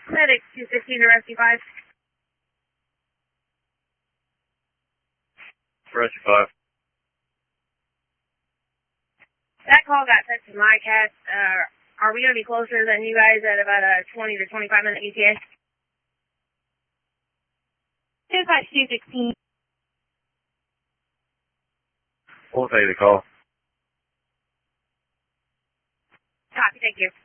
Medic 215 to Rescue 5. Rescue 5. That call got sent to my cat. Are we going to be closer than you guys at about a 20 to 25 minute ETA? 25216. We'll take the call. Copy, thank you.